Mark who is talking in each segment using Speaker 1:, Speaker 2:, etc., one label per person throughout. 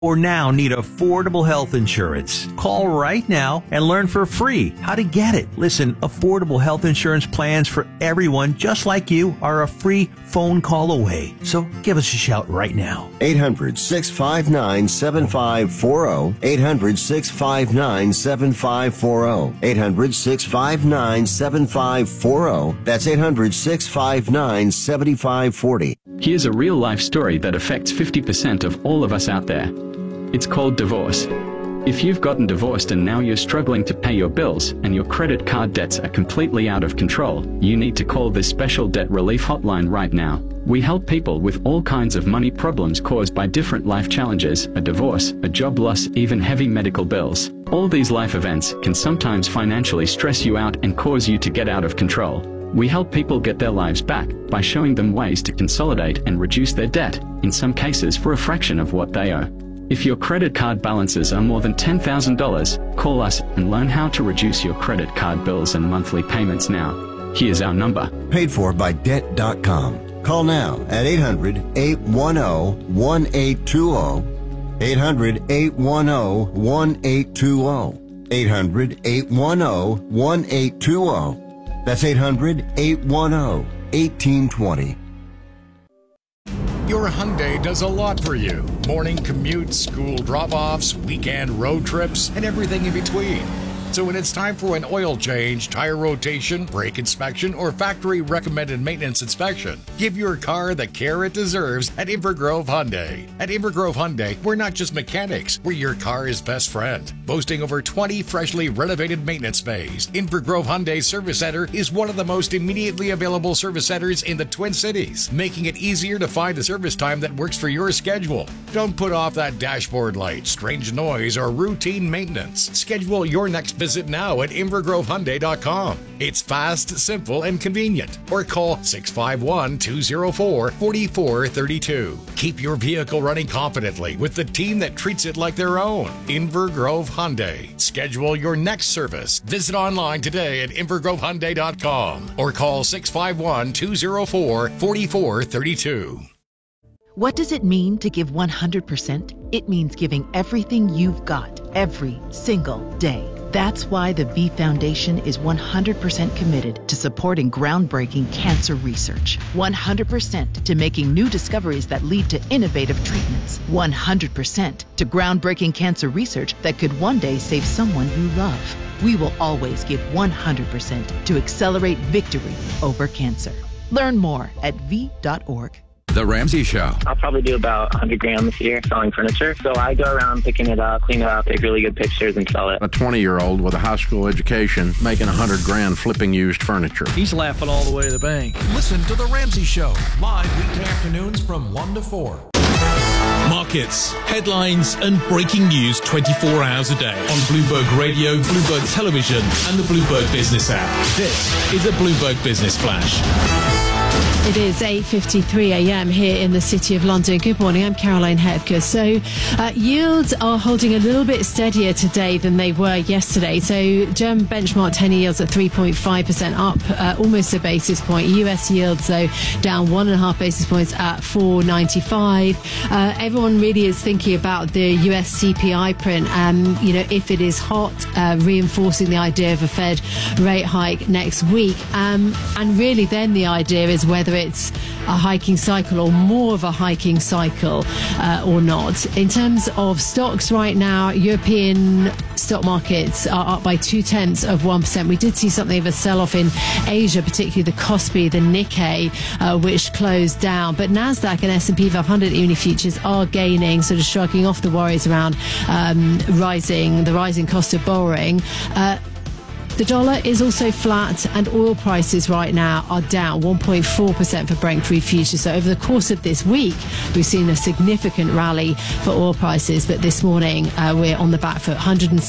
Speaker 1: or now need affordable health insurance. Call right now and learn for free how to get it. Listen, affordable health insurance plans for everyone just like you are a free phone call away. So give us a shout right now.
Speaker 2: 800-659-7540. 800-659-7540. 800-659-7540. That's 800-659-7540.
Speaker 3: Here's a real-life story that affects 50% of all of us out there. It's called divorce. If you've gotten divorced and now you're struggling to pay your bills and your credit card debts are completely out of control, you need to call this special debt relief hotline right now. We help people with all kinds of money problems caused by different life challenges, a divorce, a job loss, even heavy medical bills. All these life events can sometimes financially stress you out and cause you to get out of control. We help people get their lives back by showing them ways to consolidate and reduce their debt, in some cases for a fraction of what they owe. If your credit card balances are more than $10,000, call us and learn how to reduce your credit card bills and monthly payments now. Here's our number.
Speaker 2: Paid for by Debt.com. Call now at 800-810-1820. 800-810-1820. 800-810-1820. That's 800-810-1820.
Speaker 4: Your Hyundai does a lot for you. Morning commutes, school drop-offs, weekend road trips, and everything in between. So when it's time for an oil change, tire rotation, brake inspection, or factory recommended maintenance inspection, give your car the care it deserves at Invergrove Hyundai. At Invergrove Hyundai, we're not just mechanics, we're your car's best friend. Boasting over 20 freshly renovated maintenance bays, Invergrove Hyundai Service Center is one of the most immediately available service centers in the Twin Cities, making it easier to find a service time that works for your schedule. Don't put off that dashboard light, strange noise, or routine maintenance. Schedule your next visit now at InvergroveHyundai.com. It's fast, simple, and convenient. Or call 651-204-4432. Keep your vehicle running confidently with the team that treats it like their own. Invergrove Hyundai. Schedule your next service. Visit online today at InvergroveHyundai.com or call 651-204-4432.
Speaker 5: What does it mean to give 100%? It means giving everything you've got every single day. That's why the V Foundation is 100% committed to supporting groundbreaking cancer research. 100% to making new discoveries that lead to innovative treatments. 100% to groundbreaking cancer research that could one day save someone you love. We will always give 100% to accelerate victory over cancer. Learn more at v.org.
Speaker 6: The Ramsey Show.
Speaker 7: I'll probably do about 100 grams a year selling furniture. So I go around picking it up, clean it up, take really good pictures, and sell it.
Speaker 8: A 20-year-old with a high school education making $100,000 flipping used furniture.
Speaker 9: He's laughing all the way to the bank.
Speaker 10: Listen to The Ramsey Show, live weekday afternoons from 1 to 4.
Speaker 11: Markets, headlines, and breaking news 24 hours a day on Bloomberg Radio, Bloomberg Television, and the Bloomberg Business app. This is a Bloomberg Business Flash.
Speaker 12: It is 8:53 a.m. here in the City of London. Good morning, I'm Caroline Hepker. So yields are holding a little bit steadier today than they were yesterday. So German benchmark 10 yields at 3.5% up, almost a basis point. US yields, though, down 1.5 basis points at 4.95. Everyone really is thinking about the US CPI print, if it is hot, reinforcing the idea of a Fed rate hike next week. And really then the idea is whether it's a hiking cycle or more of a hiking cycle or not. In terms of stocks right now, European stock markets are up by 0.2%. We did see something of a sell-off in Asia, particularly the Kospi, the Nikkei, which closed down. But Nasdaq and S&P 500 E-mini futures are gaining, sort of shrugging off the worries around the rising cost of borrowing. The dollar is also flat, and oil prices right now are down 1.4% for Brent crude futures. So over the course of this week, we've seen a significant rally for oil prices. But this morning, we're on the back foot,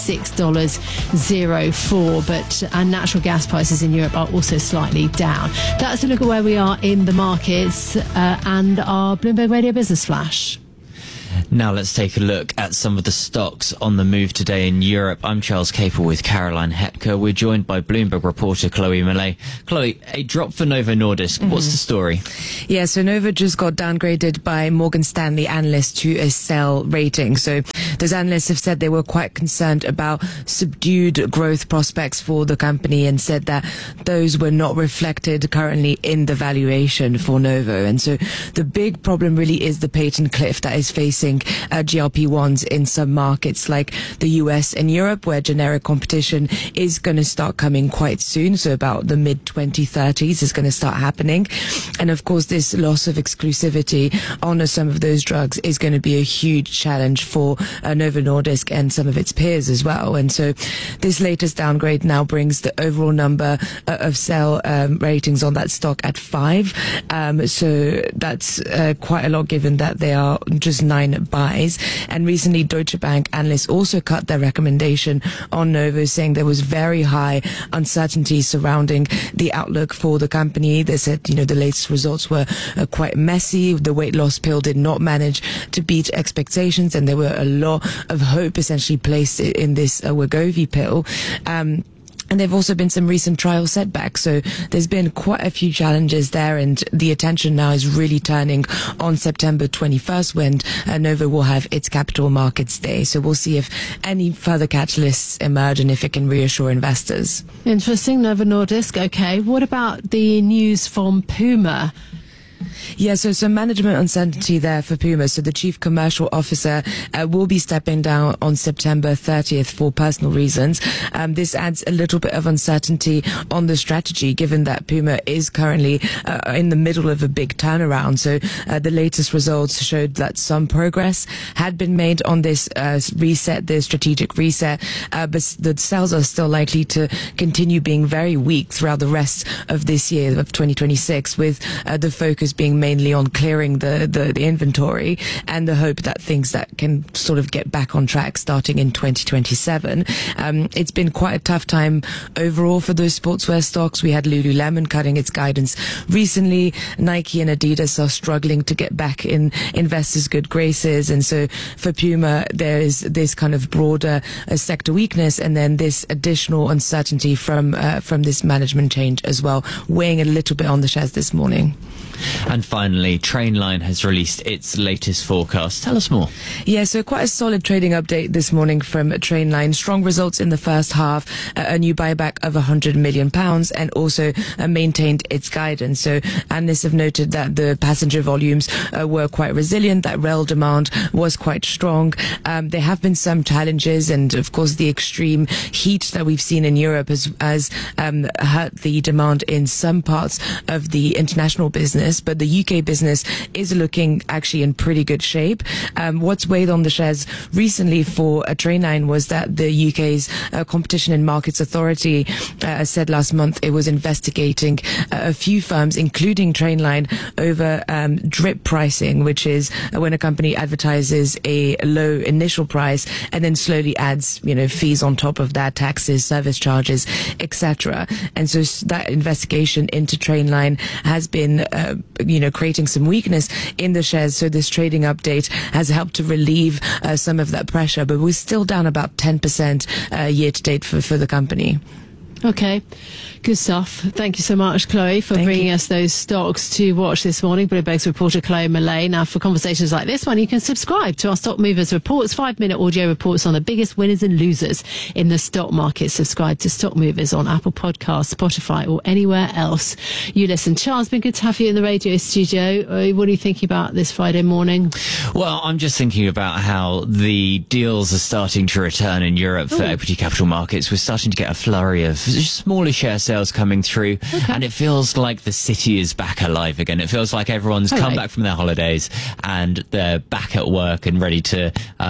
Speaker 12: $106.04. And natural gas prices in Europe are also slightly down. That's a look at where we are in the markets and our Bloomberg Radio Business Flash.
Speaker 6: Now let's take a look at some of the stocks on the move today in Europe. I'm Charles Capel with Caroline Hepker. We're joined by Bloomberg reporter Chloe Millay. Chloe, a drop for Novo Nordisk. What's the story?
Speaker 13: Yeah, so Novo just got downgraded by Morgan Stanley analysts to a sell rating. So those analysts have said they were quite concerned about subdued growth prospects for the company and said that those were not reflected currently in the valuation for Novo. And so the big problem really is the patent cliff that is facing GLP-1s in some markets like the US and Europe, where generic competition is going to start coming quite soon. So about the mid-2030s is going to start happening. And of course, this loss of exclusivity on some of those drugs is going to be a huge challenge for Novo Nordisk and some of its peers as well. And so this latest downgrade now brings the overall number of sell ratings on that stock at 5. So that's quite a lot, given that they are just 9 buys. And recently Deutsche Bank analysts also cut their recommendation on Novo, saying there was very high uncertainty surrounding the outlook for the company. They said, the latest results were quite messy. The weight loss pill did not manage to beat expectations, and there were a lot of hope essentially placed in this Wegovy pill. And there have also been some recent trial setbacks. So there's been quite a few challenges there, and the attention now is really turning on September 21st when Novo will have its Capital Markets Day. So we'll see if any further catalysts emerge and if it can reassure investors.
Speaker 12: Interesting, Novo Nordisk. Okay, what about the news from Puma?
Speaker 13: Yeah, so some management uncertainty there for Puma. So the chief commercial officer will be stepping down on September 30th for personal reasons. This adds a little bit of uncertainty on the strategy, given that Puma is currently in the middle of a big turnaround. So the latest results showed that some progress had been made on this reset, the strategic reset, but the sales are still likely to continue being very weak throughout the rest of this year of 2026, with the focus being mainly on clearing the inventory and the hope that things that can sort of get back on track starting in 2027. It's been quite a tough time overall for those sportswear stocks. We had Lululemon cutting its guidance recently. Nike and Adidas are struggling to get back in investors' good graces. And so for Puma, there is this kind of broader sector weakness, and then this additional uncertainty from this management change as well, weighing a little bit on the shares this morning.
Speaker 6: And finally, Trainline has released its latest forecast. Tell us more.
Speaker 13: Yeah, so quite a solid trading update this morning from Trainline. Strong results in the first half, a new buyback of £100 million, and also maintained its guidance. So analysts have noted that the passenger volumes were quite resilient, that rail demand was quite strong. There have been some challenges, and of course the extreme heat that we've seen in Europe has hurt the demand in some parts of the international business, but the UK business is looking actually in pretty good shape. What's weighed on the shares recently for Trainline was that the UK's Competition and Markets Authority said last month it was investigating a few firms, including Trainline, over drip pricing, which is when a company advertises a low initial price and then slowly adds, fees on top of that, taxes, service charges, etc. And so that investigation into Trainline has been creating some weakness in the shares. So this trading update has helped to relieve some of that pressure, but we're still down about 10% year to date for the company.
Speaker 12: Okay, good stuff. Thank you so much, Chloe, for bringing us those stocks to watch this morning. Bloomberg's reporter Chloe Millay. Now, for conversations like this one, you can subscribe to our Stock Movers reports, 5-minute audio reports on the biggest winners and losers in the stock market. Subscribe to Stock Movers on Apple Podcasts, Spotify, or anywhere else you listen. Charles, been good to have you in the radio studio. What are you thinking about this Friday morning?
Speaker 6: Well, I'm just thinking about how the deals are starting to return in Europe for equity capital markets. We're starting to get a flurry of smaller share sales coming through, and it feels like the city is back alive again. It feels like everyone's come back from their holidays and they're back at work and ready to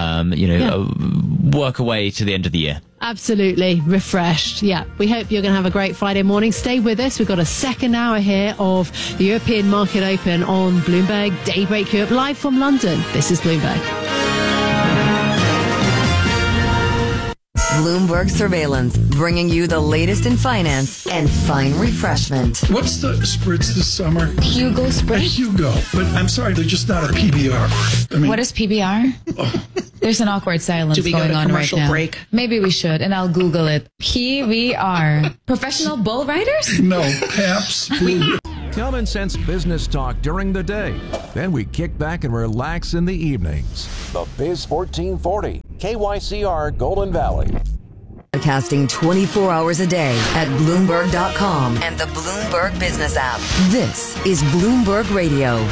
Speaker 6: work away to the end of the year.
Speaker 12: Absolutely refreshed. Yeah, we hope you're going to have a great Friday morning. Stay with us. We've got a second hour here of the European Market Open on Bloomberg Daybreak Europe, live from London. This is Bloomberg.
Speaker 14: Bloomberg Surveillance, bringing you the latest in finance and fine refreshment.
Speaker 15: What's the spritz this summer?
Speaker 14: Hugo Spritz?
Speaker 15: Hugo. But I'm sorry, they're just not a PBR. I mean,
Speaker 16: what is PBR?
Speaker 15: Oh.
Speaker 16: There's an awkward silence going on right now.
Speaker 17: Break?
Speaker 16: Maybe we should, and I'll Google it. PBR. Professional bull riders?
Speaker 15: No, Paps.
Speaker 10: Common sense business talk during the day. Then we kick back and relax in the evenings. The Biz 1440, KYCR Golden Valley.
Speaker 14: Broadcasting 24 hours a day at Bloomberg.com and the Bloomberg Business app. This is Bloomberg Radio.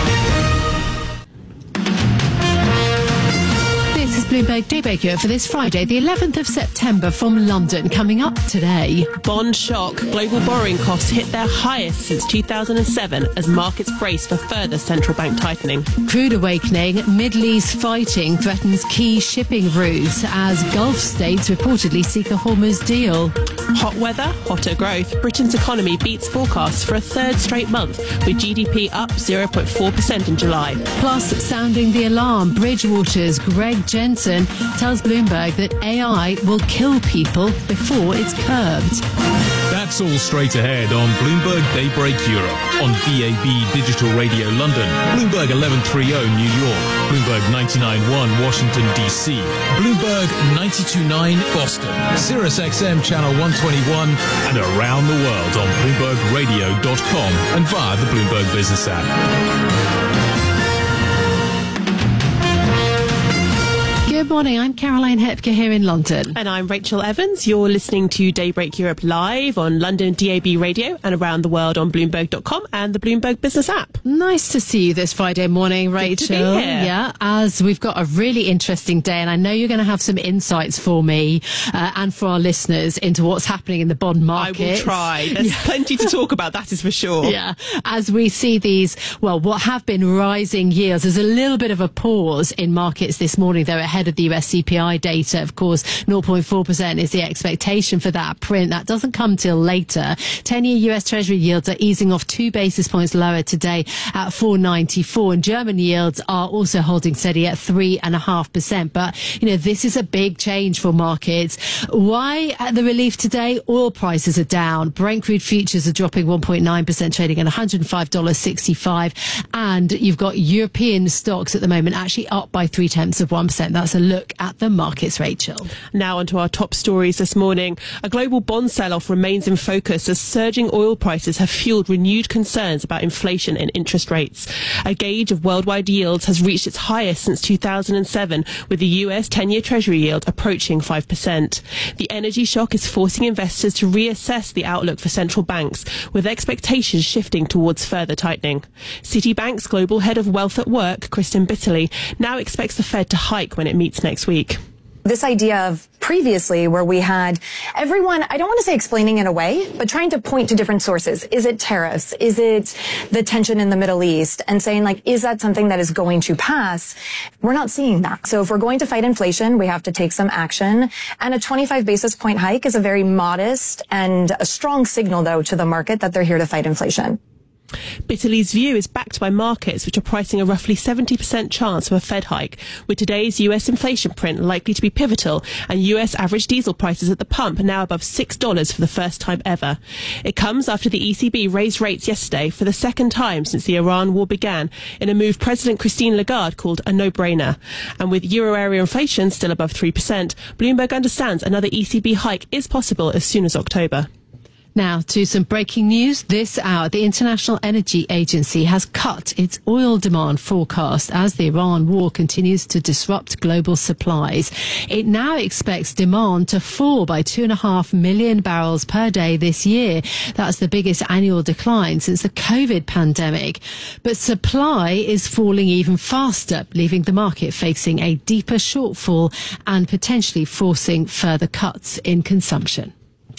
Speaker 12: This is Bloomberg Daybreak Europe for this Friday, the 11th of September from London. Coming up today.
Speaker 18: Bond shock. Global borrowing costs hit their highest since 2007 as markets brace for further central bank tightening.
Speaker 12: Crude awakening. Middle East fighting threatens key shipping routes as Gulf states reportedly seek a Hormuz deal.
Speaker 18: Hot weather, hotter growth. Britain's economy beats forecasts for a third straight month, with GDP up 0.4% in July.
Speaker 12: Plus, sounding the alarm, Bridgewater's Greg Jensen tells Bloomberg that AI will kill people before it's curbed.
Speaker 11: That's all straight ahead on Bloomberg Daybreak Europe, on DAB Digital Radio London, Bloomberg 1130 New York, Bloomberg 99.1 Washington DC, Bloomberg 92.9 Boston, Sirius XM Channel 121, and around the world on BloombergRadio.com and via the Bloomberg Business app.
Speaker 12: Good morning, I'm Caroline Hepker here in London.
Speaker 18: And I'm Rachel Evans. You're listening to Daybreak Europe live on London DAB Radio and around the world on Bloomberg.com and the Bloomberg Business app.
Speaker 12: Nice to see you this Friday morning, Rachel.
Speaker 18: Good to be here.
Speaker 12: Yeah, as we've got a really interesting day, and I know you're going to have some insights for me and for our listeners into what's happening in the bond market.
Speaker 18: I will try. There's plenty to talk about, that is for sure.
Speaker 12: Yeah, as we see these, well, what have been rising yields, there's a little bit of a pause in markets this morning, though, ahead of the US CPI data. Of course, 0.4% is the expectation for that print. That doesn't come till later. 10-year US Treasury yields are easing off 2 basis points lower today at 4.94, and German yields are also holding steady at 3.5%. But, you know, this is a big change for markets. Why the relief today? Oil prices are down. Brent crude futures are dropping 1.9%, trading at $105.65. And you've got European stocks at the moment actually up by 0.3%. That's a look at the markets, Rachel.
Speaker 18: Now onto our top stories this morning. A global bond sell-off remains in focus as surging oil prices have fueled renewed concerns about inflation and interest rates. A gauge of worldwide yields has reached its highest since 2007, with the US 10-year Treasury yield approaching 5%. The energy shock is forcing investors to reassess the outlook for central banks, with expectations shifting towards further tightening. Citibank's global head of wealth at work, Kristen Bitterly, now expects the Fed to hike when it meets next week.
Speaker 19: This idea of previously where we had everyone, I don't want to say explaining it away, but trying to point to different sources. Is it tariffs? Is it the tension in the Middle East? And saying, like, is that something that is going to pass? We're not seeing that. So if we're going to fight inflation, we have to take some action. And a 25 basis point hike is a very modest and a strong signal, though, to the market that they're here to fight inflation.
Speaker 18: Bitterly's view is backed by markets which are pricing a roughly 70% chance of a Fed hike, with today's US inflation print likely to be pivotal and US average diesel prices at the pump are now above $6 for the first time ever. It comes after the ECB raised rates yesterday for the second time since the Iran war began, in a move President Christine Lagarde called a no-brainer. And with euro area inflation still above 3%, Bloomberg understands another ECB hike is possible as soon as October.
Speaker 12: Now to some breaking news this hour. The International Energy Agency has cut its oil demand forecast as the Iran war continues to disrupt global supplies. It now expects demand to fall by 2.5 million barrels per day this year. That's the biggest annual decline since the COVID pandemic. But supply is falling even faster, leaving the market facing a deeper shortfall and potentially forcing further cuts in consumption.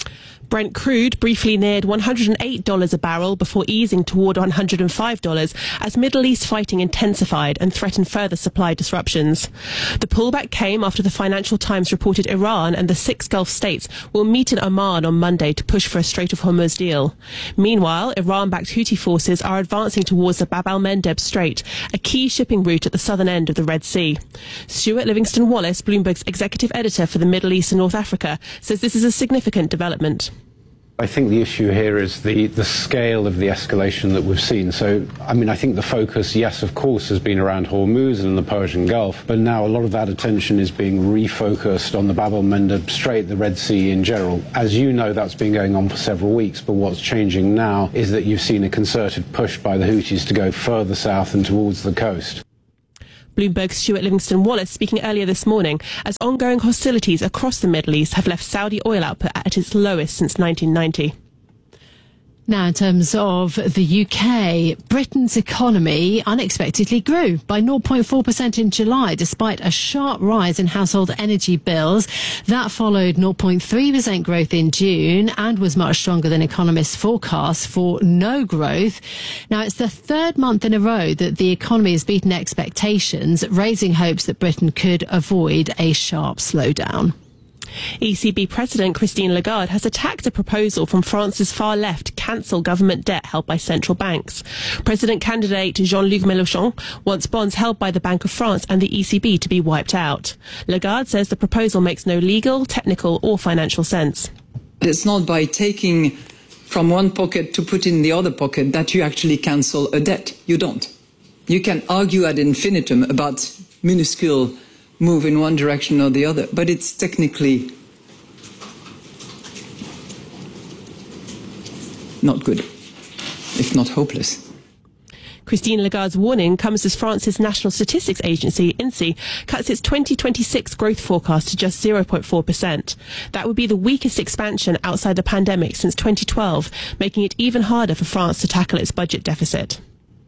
Speaker 18: Brent crude briefly neared $108 a barrel before easing toward $105 as Middle East fighting intensified and threatened further supply disruptions. The pullback came after the Financial Times reported Iran and the 6 Gulf states will meet in Oman on Monday to push for a Strait of Hormuz deal. Meanwhile, Iran-backed Houthi forces are advancing towards the Bab al-Mandeb Strait, a key shipping route at the southern end of the Red Sea. Stuart Livingston Wallace, Bloomberg's executive editor for the Middle East and North Africa, says this is a significant development.
Speaker 17: I think the issue here is the scale of the escalation that we've seen. So, I think the focus, yes, of course, has been around Hormuz and the Persian Gulf, but now a lot of that attention is being refocused on the Bab al-Mandeb Strait, the Red Sea in general. As you know, that's been going on for several weeks, but what's changing now is that you've seen a concerted push by the Houthis to go further south and towards the coast.
Speaker 18: Bloomberg's Stuart Livingston Wallace speaking earlier this morning as ongoing hostilities across the Middle East have left Saudi oil output at its lowest since 1990.
Speaker 12: Now, in terms of the UK, Britain's economy unexpectedly grew by 0.4% in July, despite a sharp rise in household energy bills. That followed 0.3% growth in June and was much stronger than economists' forecasts for no growth. Now, it's the third month in a row that the economy has beaten expectations, raising hopes that Britain could avoid a sharp slowdown.
Speaker 18: ECB President Christine Lagarde has attacked a proposal from France's far left to cancel government debt held by central banks. President candidate Jean-Luc Mélenchon wants bonds held by the Bank of France and the ECB to be wiped out. Lagarde says the proposal makes no legal, technical or financial sense.
Speaker 20: It's not by taking from one pocket to put in the other pocket that you actually cancel a debt. You don't. You can argue ad infinitum about minuscule move in one direction or the other, but it's technically not good, if not hopeless.
Speaker 18: Christine Lagarde's warning comes as France's National Statistics Agency, INSEE, cuts its 2026 growth forecast to just 0.4%. That would be the weakest expansion outside the pandemic since 2012, making it even harder for France to tackle its budget deficit.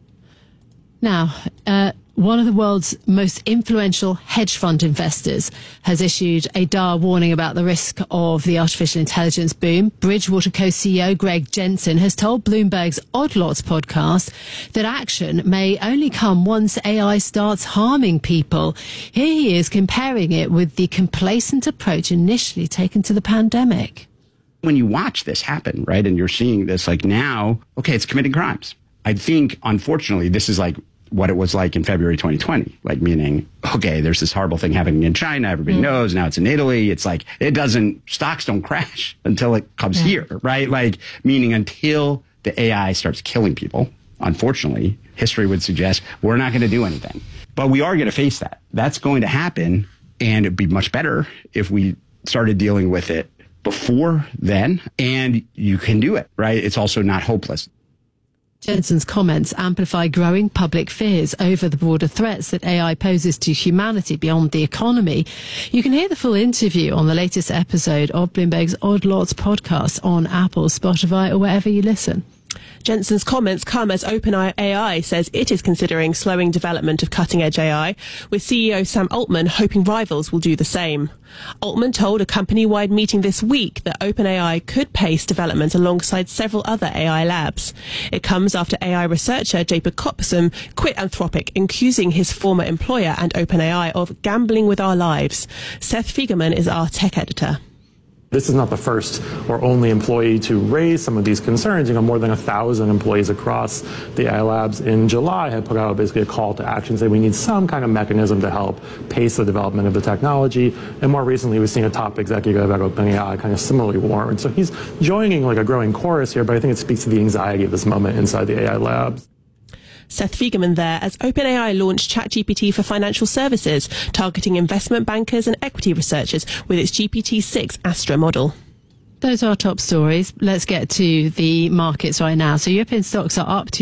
Speaker 12: Now, one of the world's most influential hedge fund investors has issued a dire warning about the risk of the artificial intelligence boom. Bridgewater co-CEO Greg Jensen has told Bloomberg's Odd Lots podcast that action may only come once AI starts harming people. Here he is comparing it with the complacent approach initially taken to the pandemic.
Speaker 21: When you watch this happen, right, and you're seeing this, like now, okay, it's committing crimes. I think, unfortunately, this is like what it was like in February 2020, like meaning, okay, there's this horrible thing happening in China. Everybody knows now it's in Italy. It's like, stocks don't crash until it comes here, right? Like meaning until the AI starts killing people, unfortunately, history would suggest we're not going to do anything, but we are going to face that. That's going to happen. And it'd be much better if we started dealing with it before then, and you can do it, right? It's also not hopeless.
Speaker 12: Jensen's comments amplify growing public fears over the broader threats that AI poses to humanity beyond the economy. You can hear the full interview on the latest episode of Bloomberg's Odd Lots podcast on Apple, Spotify, or wherever you listen.
Speaker 18: Jensen's comments come as OpenAI says it is considering slowing development of cutting-edge AI, with CEO Sam Altman hoping rivals will do the same. Altman told a company-wide meeting this week that OpenAI could pace development alongside several other AI labs. It comes after AI researcher Jacob Kopsum quit Anthropic, accusing his former employer and OpenAI of gambling with our lives. Seth Fiegerman is our tech editor.
Speaker 22: This is not the first or only employee to raise some of these concerns. More than 1,000 employees across the AI labs in July had put out basically a call to action saying we need some kind of mechanism to help pace the development of the technology. And more recently, we've seen a top executive at OpenAI kind of similarly warn. So he's joining like a growing chorus here, but I think it speaks to the anxiety of this moment inside the AI labs.
Speaker 18: Seth Fiegerman there as OpenAI launched ChatGPT for financial services, targeting investment bankers and equity researchers with its GPT-6 Astra model.
Speaker 12: Those are our top stories. Let's get to the markets right now. So European stocks are up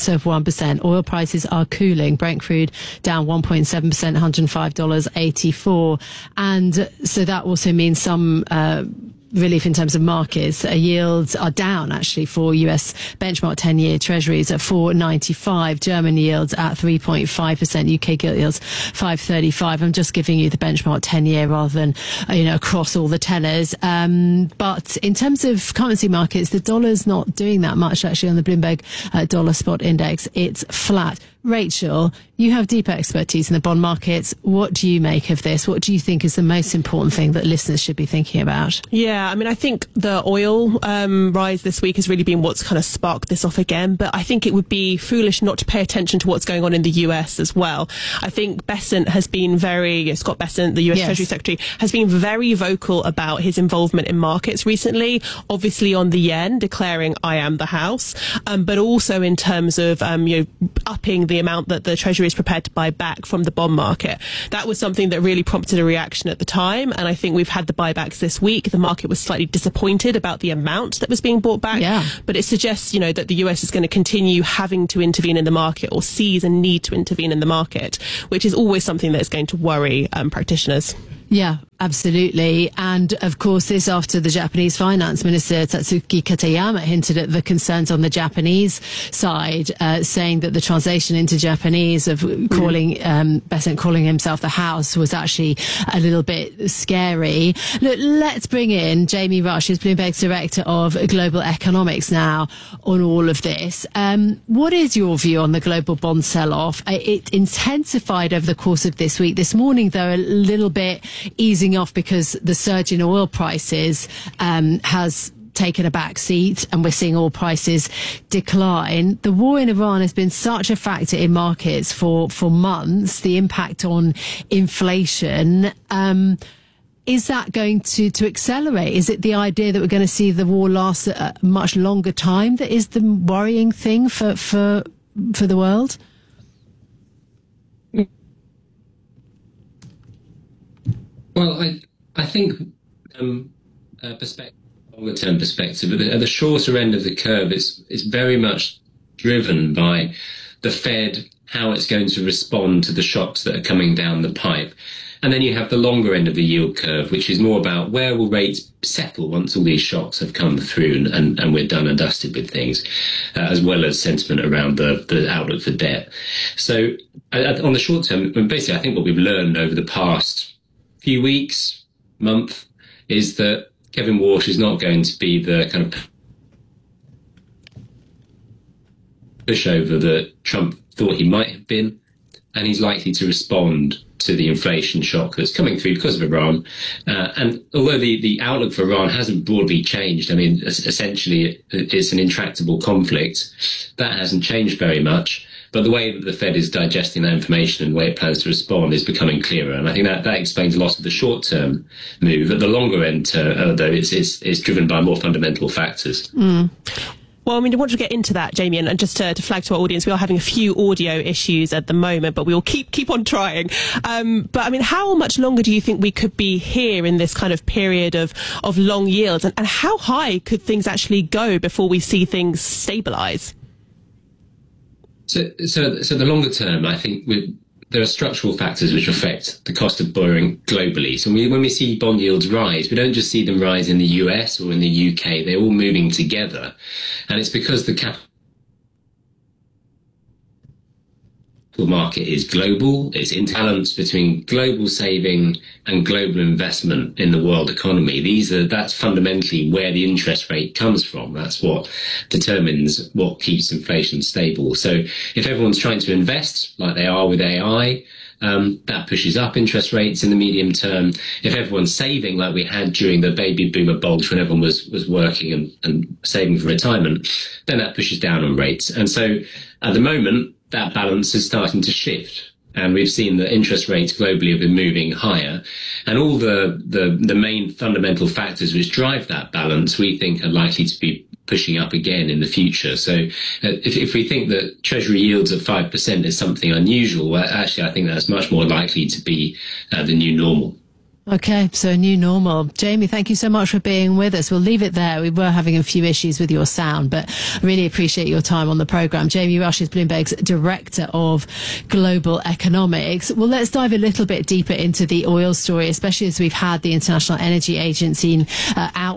Speaker 12: 0.2%. Oil prices are cooling. Brent crude down 1.7%, $105.84. And so that also means some relief in terms of markets. Yields are down actually for US benchmark 10-year treasuries at 4.95, German yields at 3.5%, UK gilt yields 5.35. I'm just giving you the benchmark 10-year rather than across all the tenors. But in terms of currency markets, the dollar's not doing that much actually on the Bloomberg dollar spot index. It's flat. Rachel, you have deep expertise in the bond markets. What do you make of this? What do you think is the most important thing that listeners should be thinking about?
Speaker 18: Yeah, I mean, I think the oil rise this week has really been what's kind of sparked this off again. But I think it would be foolish not to pay attention to what's going on in the US as well. I think Bessent has been Scott Bessent, the US Treasury Secretary, has been very vocal about his involvement in markets recently. Obviously on the yen, declaring I am the house, but also in terms of upping the amount that the Treasury is prepared to buy back from the bond market. That was something that really prompted a reaction at the time, and I think we've had the buybacks this week. The market was slightly disappointed about the amount that was being bought back, but it suggests, that the US is going to continue having to intervene in the market, or sees a need to intervene in the market, which is always something that is going to worry practitioners.
Speaker 12: Yeah, absolutely. And of course, this after the Japanese finance minister, Tatsuki Katayama, hinted at the concerns on the Japanese side, saying that the translation into Japanese of calling, Bessent calling himself the house was actually a little bit scary. Look, let's bring in Jamie Rush, who's Bloomberg's Director of Global Economics now on all of this. What is your view on the global bond sell-off? It intensified over the course of this week. This morning, though, a little bit easing off because the surge in oil prices has taken a back seat, and we're seeing oil prices decline. The war in Iran has been such a factor in markets for months, the impact on inflation. Is that going to accelerate? Is it the idea that we're going to see the war last a much longer time that is the worrying thing for the world?
Speaker 1: Well, I think longer term perspective, at the shorter end of the curve, it's very much driven by the Fed, how it's going to respond to the shocks that are coming down the pipe. And then you have the longer end of the yield curve, which is more about where will rates settle once all these shocks have come through and we're done and dusted with things, as well as sentiment around the outlook for debt. So on the short term, basically, I think what we've learned over the past few weeks, month, is that Kevin Walsh is not going to be the kind of pushover that Trump thought he might have been, and he's likely to respond to the inflation shock that's coming through because of Iran. And although the outlook for Iran hasn't broadly changed, I mean, essentially it's an intractable conflict, that hasn't changed very much. But the way that the Fed is digesting that information and the way it plans to respond is becoming clearer. And I think that explains a lot of the short-term move. At the longer end, though, it's driven by more fundamental factors.
Speaker 18: Mm. Well, I mean, I want to get into that, Jamie, and just to flag to our audience, we are having a few audio issues at the moment, but we will keep on trying. But I mean, how much longer do you think we could be here in this kind of period of long yields? And how high could things actually go before we see things stabilise?
Speaker 1: So the longer term, I think there are structural factors which affect the cost of borrowing globally. So when we see bond yields rise, we don't just see them rise in the US or in the UK. They're all moving together. And it's because the capital market is global. It's imbalance between global saving and global investment in the world economy. That's fundamentally where the interest rate comes from. That's what determines what keeps inflation stable. So if everyone's trying to invest like they are with AI, that pushes up interest rates in the medium term. If everyone's saving like we had during the baby boomer bulge when everyone was working and saving for retirement, then that pushes down on rates. And so at the moment, that balance is starting to shift. And we've seen that interest rates globally have been moving higher. And all the main fundamental factors which drive that balance, we think, are likely to be pushing up again in the future. So if we think that Treasury yields of 5% is something unusual, well, actually, I think that's much more likely to be the new normal.
Speaker 12: Okay, so a new normal. Jamie, thank you so much for being with us. We'll leave it there. We were having a few issues with your sound, but I really appreciate your time on the programme. Jamie Rush is Bloomberg's Director of Global Economics. Well, let's dive a little bit deeper into the oil story, especially as we've had the International Energy Agency out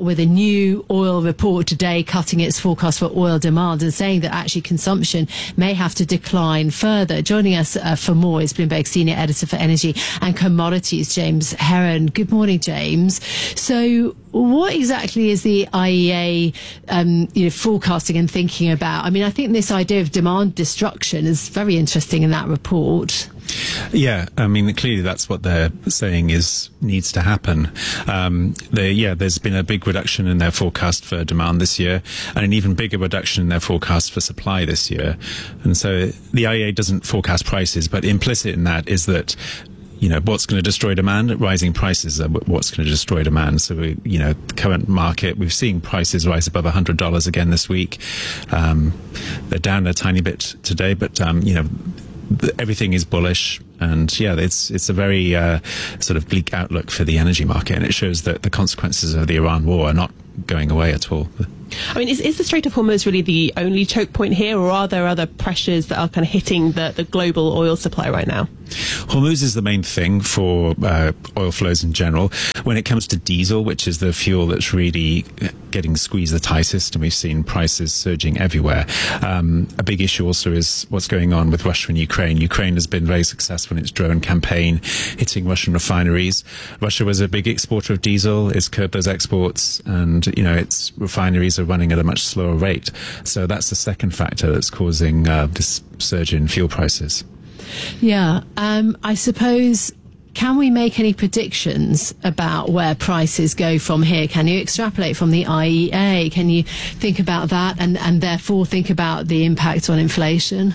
Speaker 12: out with a new oil report today, cutting its forecast for oil demand and saying that actually consumption may have to decline further. Joining us for more is Bloomberg Senior Editor for Energy and Commodities, James Heron. Good morning, James. So what exactly is the IEA forecasting and thinking about? I mean, I think this idea of demand destruction is very interesting in that report.
Speaker 2: Yeah, I mean, clearly that's what they're saying needs to happen. There's been a big reduction in their forecast for demand this year, and an even bigger reduction in their forecast for supply this year. And so the IEA doesn't forecast prices, but implicit in that is that what's going to destroy demand? Rising prices are what's going to destroy demand. So, the current market, we've seen prices rise above $100 again this week. They're down a tiny bit today, but, everything is bullish. And it's a very sort of bleak outlook for the energy market. And it shows that the consequences of the Iran war are not going away at all.
Speaker 18: I mean, is the Strait of Hormuz really the only choke point here, or are there other pressures that are kind of hitting the global oil supply right now?
Speaker 2: Hormuz is the main thing for oil flows in general. When it comes to diesel, which is the fuel that's really getting squeezed the tightest, and we've seen prices surging everywhere. A big issue also is what's going on with Russia and Ukraine. Ukraine has been very successful in its drone campaign, hitting Russian refineries. Russia was a big exporter of diesel. It's curbed those exports, and its refineries are running at a much slower rate. So that's the second factor that's causing this surge in fuel prices.
Speaker 12: Yeah, I suppose, can we make any predictions about where prices go from here? Can you extrapolate from the IEA? Can you think about that and therefore think about the impact on inflation?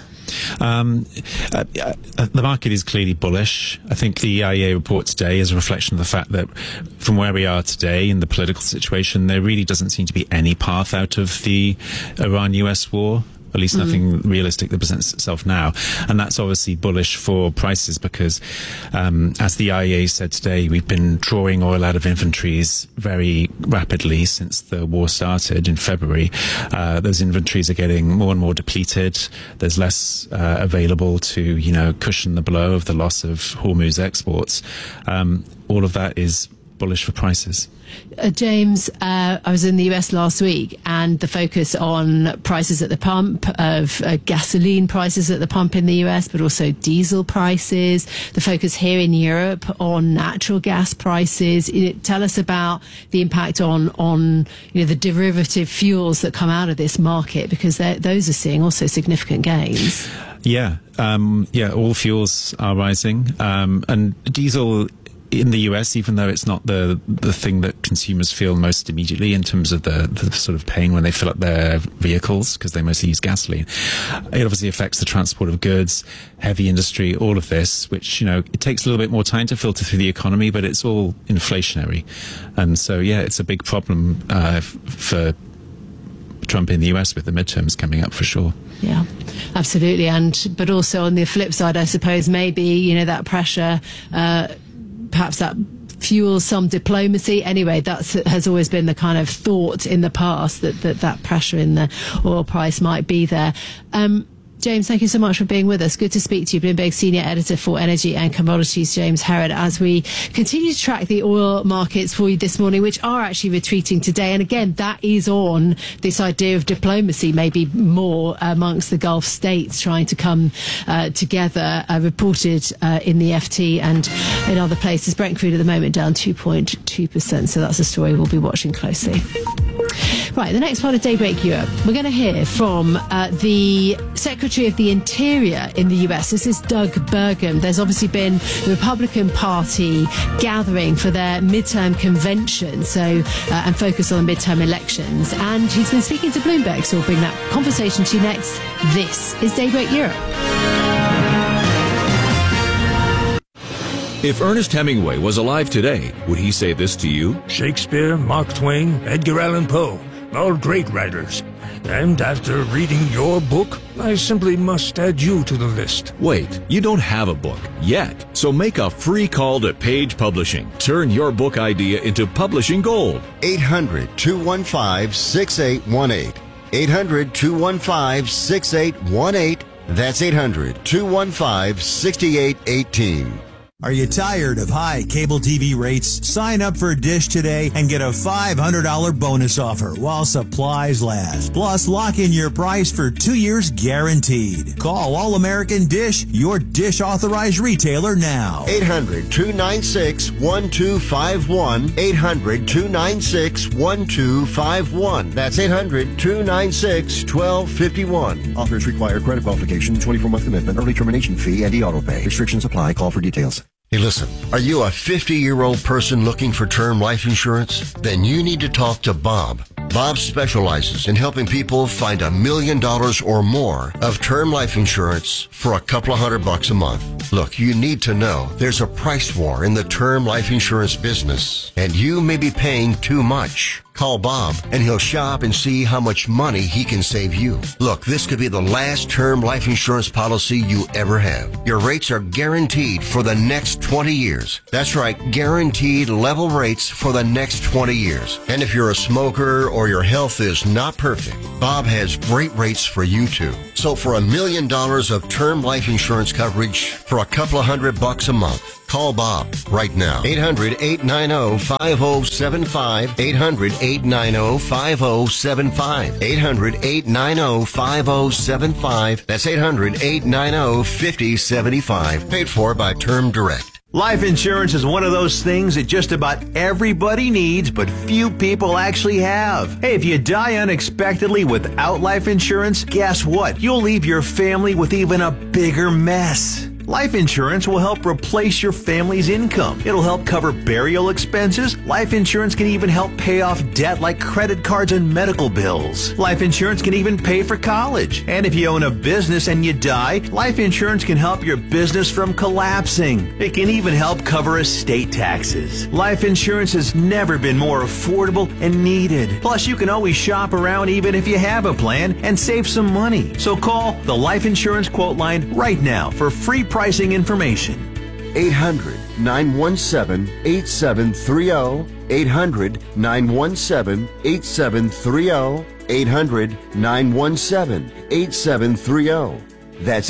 Speaker 2: The market is clearly bullish. I think the IEA report today is a reflection of the fact that from where we are today in the political situation, there really doesn't seem to be any path out of the Iran-US war. At least nothing realistic that presents itself now. And that's obviously bullish for prices because, as the IEA said today, we've been drawing oil out of inventories very rapidly since the war started in February. Those inventories are getting more and more depleted. There's less available to, cushion the blow of the loss of Hormuz exports. All of that is bullish for prices.
Speaker 12: James, I was in the US last week, and the focus on prices at the pump, of gasoline prices at the pump in the US, but also diesel prices, the focus here in Europe on natural gas prices. Tell us about the impact on the derivative fuels that come out of this market, because those are seeing also significant gains.
Speaker 2: All fuels are rising, and diesel in the US, even though it's not the thing that consumers feel most immediately in terms of the sort of pain when they fill up their vehicles, because they mostly use gasoline, it obviously affects the transport of goods, heavy industry, all of this, which, it takes a little bit more time to filter through the economy, but it's all inflationary. And so, it's a big problem for Trump in the US with the midterms coming up for sure.
Speaker 12: Yeah, absolutely. But also on the flip side, I suppose maybe, that pressure, perhaps that fuels some diplomacy. Anyway, that has always been the kind of thought in the past that pressure in the oil price might be there. James, thank you so much for being with us. Good to speak to you. Bloomberg Senior Editor for Energy and Commodities, James Heron, as we continue to track the oil markets for you this morning, which are actually retreating today. And again, that is on this idea of diplomacy, maybe more amongst the Gulf states trying to come together, reported in the FT and in other places. Brent crude at the moment down 2.2%. So that's a story we'll be watching closely. Right, the next part of Daybreak Europe, we're going to hear from the Secretary of the Interior in the US. This is Doug Burgum. There's obviously been the Republican Party gathering for their midterm convention, and focus on the midterm elections. And he's been speaking to Bloomberg, so we'll bring that conversation to you next. This is Daybreak Europe.
Speaker 3: If Ernest Hemingway was alive today, would he say this to you?
Speaker 23: Shakespeare, Mark Twain, Edgar Allan Poe, all great writers. And after reading your book, I simply must add you to the list.
Speaker 3: Wait, you don't have a book yet. So make a free call to Page Publishing. Turn your book idea into publishing gold.
Speaker 24: 800-215-6818. 800-215-6818. That's 800-215-6818.
Speaker 4: Are you tired of high cable TV rates? Sign up for Dish today and get a $500 bonus offer while supplies last. Plus, lock in your price for 2 years guaranteed. Call All American Dish, your Dish authorized retailer now.
Speaker 5: 800-296-1251. 800-296-1251. That's 800-296-1251.
Speaker 7: Offers require credit qualification, 24-month commitment, early termination fee, and e-auto pay. Restrictions apply. Call for details.
Speaker 5: Hey, listen, are you a 50-year-old person looking for term life insurance? Then you need to talk to Bob. Bob specializes in helping people find $1 million or more of term life insurance for a couple of $100 a month. Look, you need to know there's a price war in the term life insurance business, and you may be paying too much. Call Bob, and he'll shop and see how much money he can save you. Look, this could be the last term life insurance policy you ever have. Your rates are guaranteed for the next 20 years. That's right, guaranteed level rates for the next 20 years. And if you're a smoker or your health is not perfect, Bob has great rates for you too. So for $1 million of term life insurance coverage for a couple of $100 a month, call Bob right now. 800-890-5075. 800-890-5075. 800-890-5075. That's 800-890-5075. Paid for by Term Direct.
Speaker 4: Life insurance is one of those things that just about everybody needs, but few people actually have. Hey, if you die unexpectedly without life insurance, guess what? You'll leave your family with even a bigger mess. Life insurance will help replace your family's income. It'll help cover burial expenses. Life insurance can even help pay off debt like credit cards and medical bills. Life insurance can even pay for college. And if you own a business and you die, life insurance can help your business from collapsing. It can even help cover estate taxes. Life insurance has never been more affordable and needed. Plus, you can always shop around even if you have a plan and save some money. So call the Life Insurance Quote Line right now for free pricing information.
Speaker 5: 800-917-8730. 800-917-8730. 800-917-8730. That's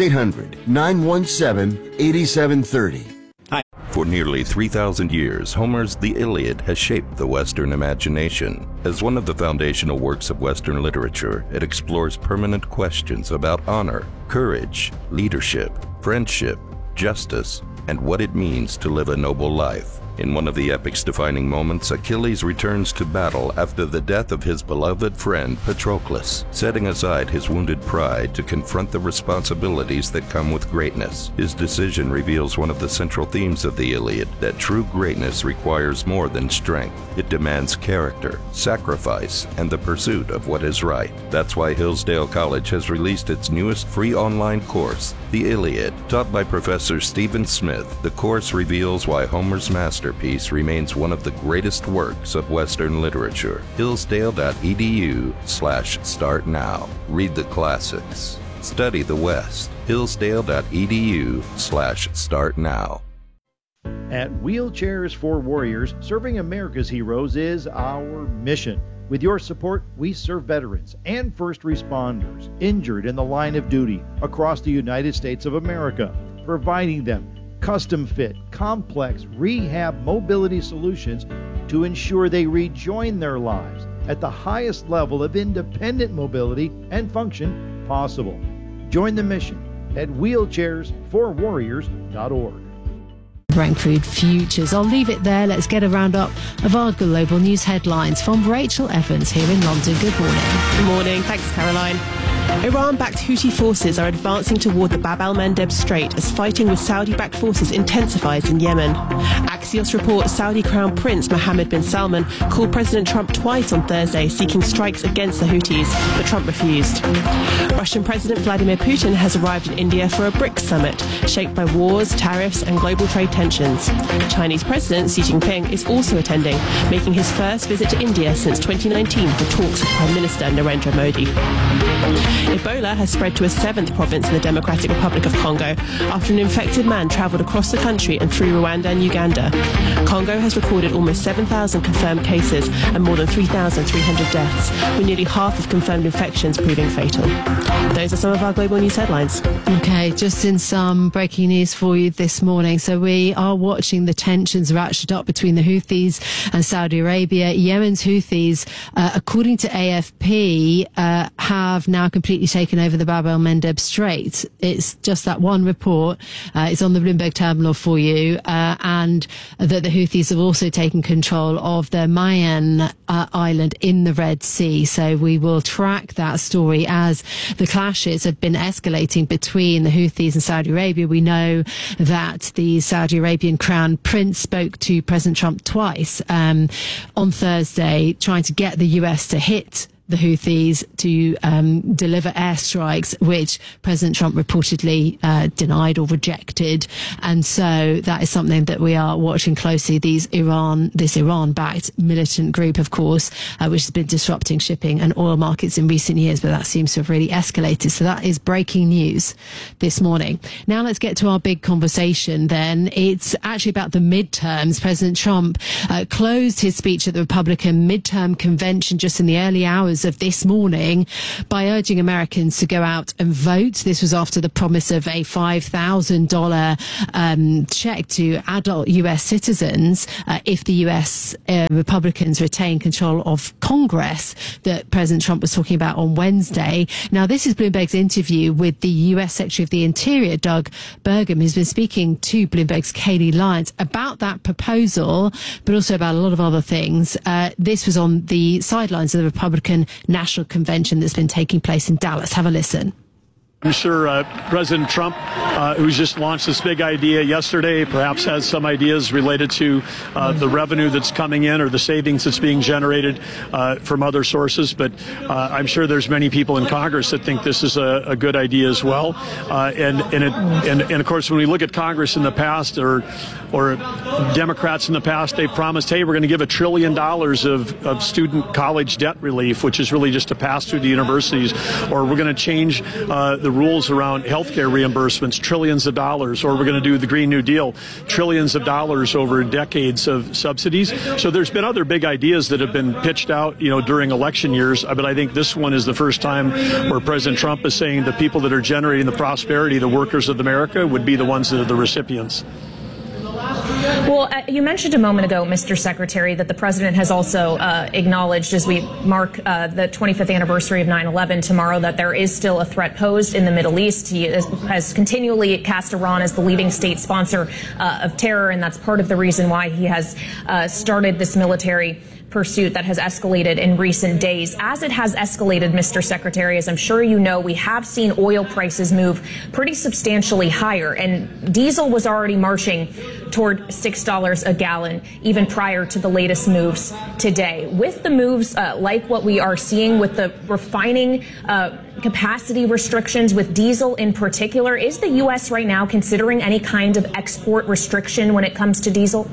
Speaker 5: 800-917-8730.
Speaker 24: For nearly 3,000 years, Homer's The Iliad has shaped the Western imagination. As one of the foundational works of Western literature, it explores permanent questions about honor, courage, leadership, friendship, justice, and what it means to live a noble life. In one of the epic's defining moments, Achilles returns to battle after the death of his beloved friend Patroclus, setting aside his wounded pride to confront the responsibilities that come with greatness. His decision reveals one of the central themes of the Iliad, that true greatness requires more than strength. It demands character, sacrifice, and the pursuit of what is right. That's why Hillsdale College has released its newest free online course, The Iliad. Taught by Professor Stephen Smith, the course reveals why Homer's masterpiece remains one of the greatest works of Western literature. Hillsdale.edu/start now. Read the classics. Study the West. Hillsdale.edu/start now.
Speaker 25: At Wheelchairs for Warriors, serving America's heroes is our mission. With your support, we serve veterans and first responders injured in the line of duty across the United States of America, providing them custom-fit, complex rehab mobility solutions to ensure they rejoin their lives at the highest level of independent mobility and function possible. Join the mission at wheelchairsforwarriors.org.
Speaker 12: Brent Crude Futures. I'll leave it there. Let's get a roundup of our global news headlines from Rachel Evans here in London. Good morning.
Speaker 18: Good morning. Thanks, Caroline. Iran-backed Houthi forces are advancing toward the Bab el-Mandeb Strait as fighting with Saudi-backed forces intensifies in Yemen. Axios reports Saudi Crown Prince Mohammed bin Salman called President Trump twice on Thursday seeking strikes against the Houthis, but Trump refused. Russian President Vladimir Putin has arrived in India for a BRICS summit, shaped by wars, tariffs and global trade tensions. Chinese President Xi Jinping is also attending, making his first visit to India since 2019 for talks with Prime Minister Narendra Modi. Ebola has spread to a seventh province in the Democratic Republic of Congo after an infected man travelled across the country and through Rwanda and Uganda, Congo has recorded almost 7,000 confirmed cases and more than 3,300 deaths, with nearly half of confirmed infections proving fatal. Those are some of our global news headlines.
Speaker 12: Okay, just in some breaking news for you this morning. So we are watching the tensions ratchet up between the Houthis and Saudi Arabia. Yemen's Houthis, according to AFP, have now completely taken over the Bab el-Mandeb Strait. It's just that one report. It's on the Bloomberg terminal for you, and that the Houthis have also taken control of the Mayan island in the Red Sea. So we will track that story as the clashes have been escalating between the Houthis and Saudi Arabia. We know that the Saudi Arabian Crown Prince spoke to President Trump twice on Thursday, trying to get the US to hit the Houthis to deliver airstrikes, which President Trump reportedly denied or rejected. And so that is something that we are watching closely. This Iran-backed militant group, of course, which has been disrupting shipping and oil markets in recent years, but that seems to have really escalated. So that is breaking news this morning. Now let's get to our big conversation then. It's actually about the midterms. President Trump closed his speech at the Republican midterm convention just in the early hours of this morning by urging Americans to go out and vote. This was after the promise of a $5,000 check to adult US citizens if the US Republicans retain control of Congress that President Trump was talking about on Wednesday. Now, this is Bloomberg's interview with the US Secretary of the Interior, Doug Burgum, who's been speaking to Bloomberg's Kayleigh Lyons about that proposal, but also about a lot of other things. This was on the sidelines of the Republican National Convention that's been taking place in Dallas. Have a listen.
Speaker 6: I'm sure President Trump, who's just launched this big idea yesterday, perhaps has some ideas related to the revenue that's coming in or the savings that's being generated from other sources. But I'm sure there's many people in Congress that think this is a good idea as well. And of course, when we look at Congress in the past or Democrats in the past, they promised, hey, we're going to give $1 trillion of student college debt relief, which is really just to pass through the universities, or we're going to change the rules around healthcare reimbursements, trillions of dollars, or we're going to do the Green New Deal, trillions of dollars over decades of subsidies. So there's been other big ideas that have been pitched out, during election years. But I think this one is the first time where President Trump is saying the people that are generating the prosperity, the workers of America, would be the ones that are the recipients.
Speaker 8: Well, you mentioned a moment ago, Mr. Secretary, that the president has also acknowledged, as we mark the 25th anniversary of 9/11 tomorrow, that there is still a threat posed in the Middle East. He has continually cast Iran as the leading state sponsor of terror, and that's part of the reason why he has started this military pursuit that has escalated in recent days. As it has escalated, Mr. Secretary, as I'm sure you know, we have seen oil prices move pretty substantially higher, and diesel was already marching toward $6 a gallon even prior to the latest moves today. With the moves like what we are seeing with the refining capacity restrictions with diesel in particular, is the U.S. right now considering any kind of export restriction when it comes to diesel?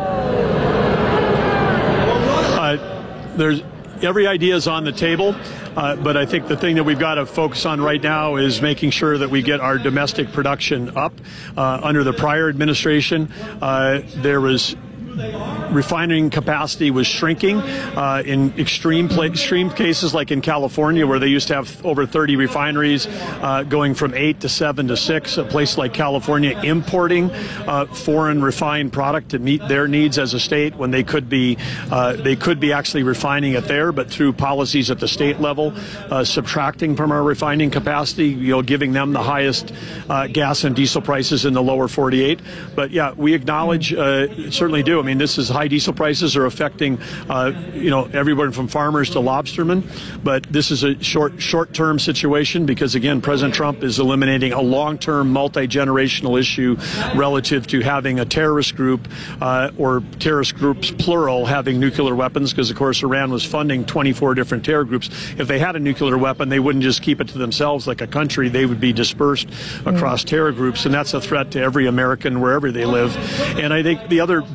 Speaker 6: There's every idea is on the table, but I think the thing that we've got to focus on right now is making sure that we get our domestic production up. Under the prior administration, there was refining capacity was shrinking in extreme cases like in California, where they used to have over 30 refineries going from 8 to 7 to 6. A place like California importing foreign refined product to meet their needs as a state when they could be actually refining it there, but through policies at the state level, subtracting from our refining capacity, giving them the highest gas and diesel prices in the lower 48. But yeah, we acknowledge, certainly do. I mean, this is high diesel prices are affecting, everyone from farmers to lobstermen. But this is a short-term situation because, again, President Trump is eliminating a long-term, multi-generational issue relative to having a terrorist group or terrorist groups, plural, having nuclear weapons, because, of course, Iran was funding 24 different terror groups. If they had a nuclear weapon, they wouldn't just keep it to themselves like a country. They would be dispersed across terror groups, and that's a threat to every American wherever they live. And I think the other big picture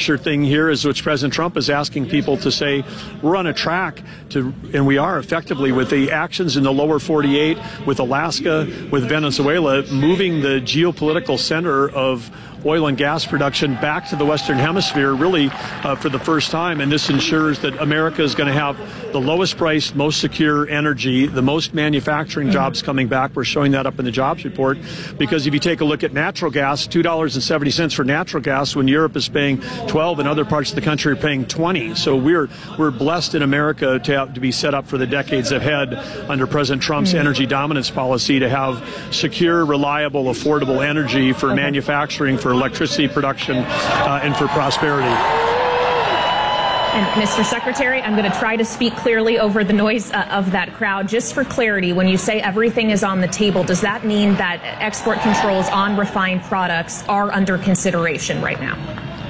Speaker 6: picture thing here is which President Trump is asking people to say, we're on a track to, and we are effectively with the actions in the lower 48, with Alaska, with Venezuela, moving the geopolitical center of oil and gas production back to the Western Hemisphere, really for the first time. And this ensures that America is going to have the lowest priced, most secure energy, the most manufacturing jobs coming back. We're showing that up in the jobs report. Because if you take a look at natural gas, $2.70 for natural gas, when Europe is paying 12 and other parts of the country are paying 20. So we're blessed in America to be set up for the decades ahead under President Trump's energy dominance policy to have secure, reliable, affordable energy for manufacturing, for electricity production, and for prosperity.
Speaker 8: And Mr. Secretary, I'm going to try to speak clearly over the noise of that crowd. Just for clarity, when you say everything is on the table, does that mean that export controls on refined products are under consideration right now?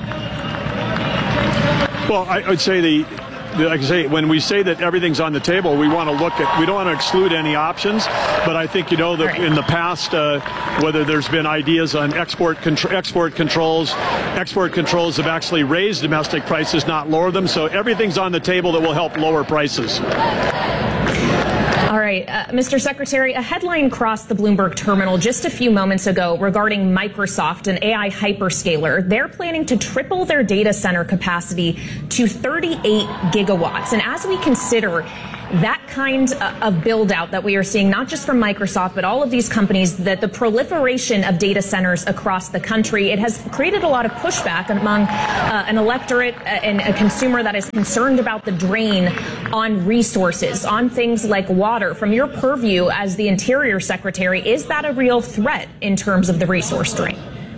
Speaker 6: Well, I would say like I say, when we say that everything's on the table, we want to we don't want to exclude any options. But I think, that in the past, whether there's been ideas on export controls have actually raised domestic prices, not lower them. So everything's on the table that will help lower prices.
Speaker 8: All right, Mr. Secretary, a headline crossed the Bloomberg terminal just a few moments ago regarding Microsoft, an AI hyperscaler. They're planning to triple their data center capacity to 38 gigawatts. And as we consider that kind of build out that we are seeing, not just from Microsoft, but all of these companies, that the proliferation of data centers across the country, it has created a lot of pushback among an electorate and a consumer that is concerned about the drain on resources, on things like water. From your purview as the Interior Secretary, is that a real threat in terms of the resource drain?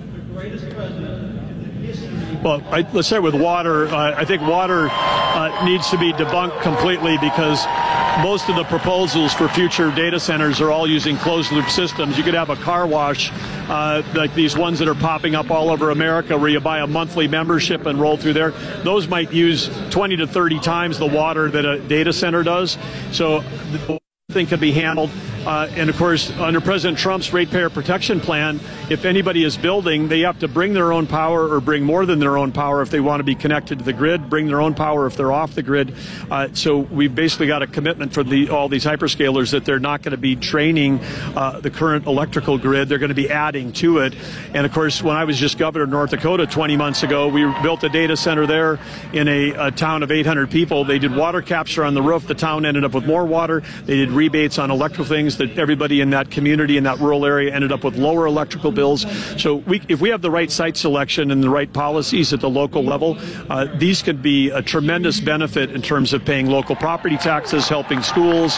Speaker 6: Well, let's start with water. I think water needs to be debunked completely because most of the proposals for future data centers are all using closed-loop systems. You could have a car wash like these ones that are popping up all over America where you buy a monthly membership and roll through there. Those might use 20 to 30 times the water that a data center does. So the thing can be handled. And of course, under President Trump's ratepayer protection plan, if anybody is building, they have to bring their own power or bring more than their own power if they want to be connected to the grid, bring their own power if they're off the grid. So we've basically got a commitment for all these hyperscalers that they're not going to be draining the current electrical grid. They're going to be adding to it. And of course, when I was just governor of North Dakota 20 months ago, we built a data center there in a town of 800 people. They did water capture on the roof. The town ended up with more water. They did rebates on electrical things that everybody in that community, in that rural area, ended up with lower electrical bills. So if we have the right site selection and the right policies at the local level, these could be a tremendous benefit in terms of paying local property taxes, helping schools,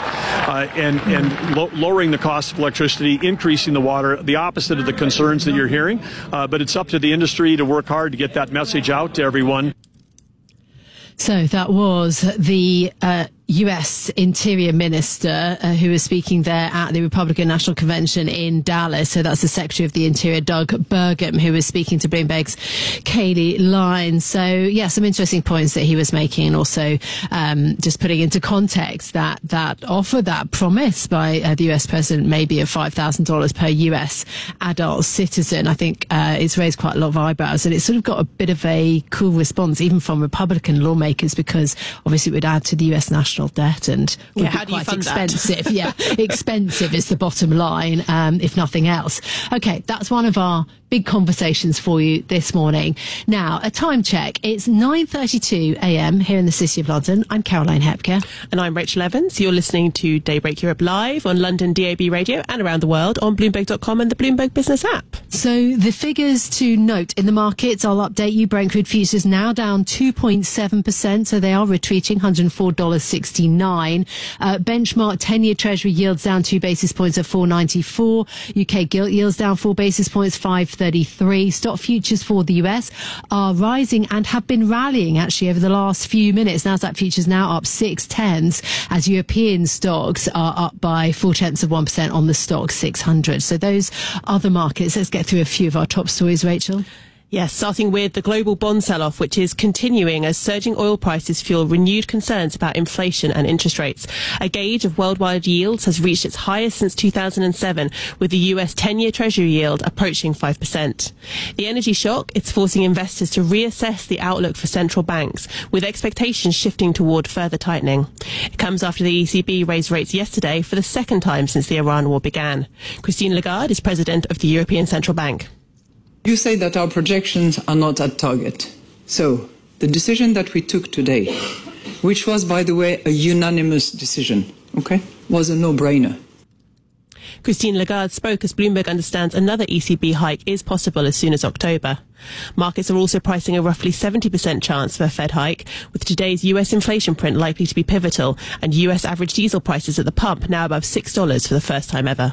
Speaker 6: and lowering the cost of electricity, increasing the water, the opposite of the concerns that you're hearing. But it's up to the industry to work hard to get that message out to everyone.
Speaker 12: So that was the U.S. Interior Minister who was speaking there at the Republican National Convention in Dallas. So that's the Secretary of the Interior, Doug Burgum, who was speaking to Bloomberg's Kayleigh Lyons. So, yeah, some interesting points that he was making, and also just putting into context that offer, that promise by the U.S. President, maybe of $5,000 per U.S. adult citizen. I think it's raised quite a lot of eyebrows, and it's sort of got a bit of a cool response, even from Republican lawmakers, because obviously it would add to the U.S. national debt and would be quite expensive. Yeah, expensive is the bottom line, if nothing else. Okay, that's one of our big conversations for you this morning. Now, a time check. It's 9:32 a.m. here in the City of London. I'm Caroline Hepker.
Speaker 18: And I'm Rachel Evans. You're listening to Daybreak Europe live on London DAB radio and around the world on Bloomberg.com and the Bloomberg Business app.
Speaker 12: So the figures to note in the markets, I'll update you. Brent crude futures now down 2.7%, so they are retreating, $104.69. Benchmark 10-year Treasury yields down 2 basis points at 4.94. UK gilt yields down 4 basis points, 5.33. Stock futures for the US are rising and have been rallying actually over the last few minutes. Nasdaq futures now up 0.6 as European stocks are up by 0.4% on the stock 600. So those are the markets. Let's get through a few of our top stories, Rachel.
Speaker 18: Yes, starting with the global bond sell-off, which is continuing as surging oil prices fuel renewed concerns about inflation and interest rates. A gauge of worldwide yields has reached its highest since 2007, with the US 10-year Treasury yield approaching 5%. The energy shock is forcing investors to reassess the outlook for central banks, with expectations shifting toward further tightening. It comes after the ECB raised rates yesterday for the second time since the Iran war began. Christine Lagarde is president of the European Central Bank.
Speaker 20: You say that our projections are not at target. So, the decision that we took today, which was, by the way, a unanimous decision, was a no-brainer.
Speaker 18: Christine Lagarde spoke as Bloomberg understands another ECB hike is possible as soon as October. Markets are also pricing a roughly 70% chance for a Fed hike, with today's US inflation print likely to be pivotal and US average diesel prices at the pump now above $6 for the first time ever.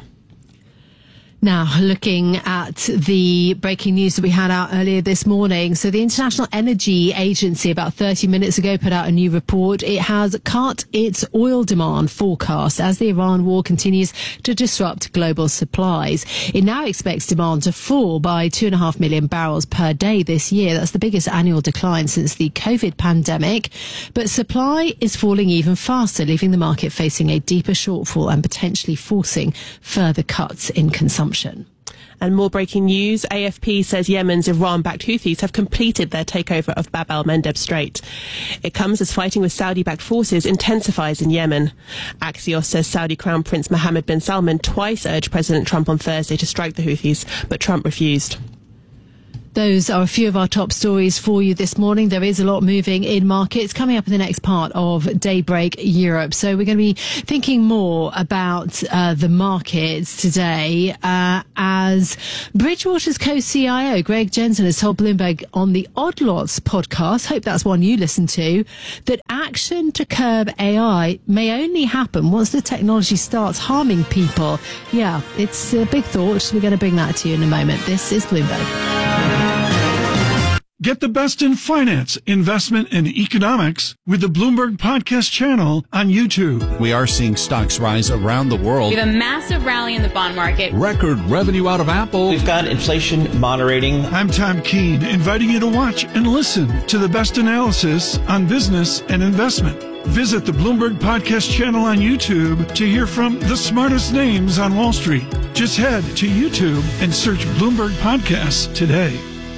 Speaker 12: Now, looking at the breaking news that we had out earlier this morning. So the International Energy Agency about 30 minutes ago put out a new report. It has cut its oil demand forecast as the Iran war continues to disrupt global supplies. It now expects demand to fall by 2.5 million barrels per day this year. That's the biggest annual decline since the COVID pandemic. But supply is falling even faster, leaving the market facing a deeper shortfall and potentially forcing further cuts in consumption.
Speaker 18: And more breaking news. AFP says Yemen's Iran-backed Houthis have completed their takeover of Bab al-Mandeb Strait. It comes as fighting with Saudi-backed forces intensifies in Yemen. Axios says Saudi Crown Prince Mohammed bin Salman twice urged President Trump on Thursday to strike the Houthis, but Trump refused.
Speaker 12: Those are a few of our top stories for you this morning. There is a lot moving in markets coming up in the next part of Daybreak Europe. So we're going to be thinking more about the markets today as Bridgewater's co-CIO Greg Jensen has told Bloomberg on the Odd Lots podcast, hope that's one you listen to, that action to curb AI may only happen once the technology starts harming people. Yeah, it's a big thought. We're going to bring that to you in a moment. This is Bloomberg.
Speaker 9: Get the best in finance, investment, and economics with the Bloomberg Podcast channel on YouTube.
Speaker 10: We are seeing stocks rise around the world.
Speaker 13: We have a massive rally in the bond market.
Speaker 10: Record revenue out of Apple.
Speaker 15: We've got inflation moderating.
Speaker 9: I'm Tom Keene, inviting you to watch and listen to the best analysis on business and investment. Visit the Bloomberg Podcast channel on YouTube to hear from the smartest names on Wall Street. Just head to YouTube and search Bloomberg Podcasts today.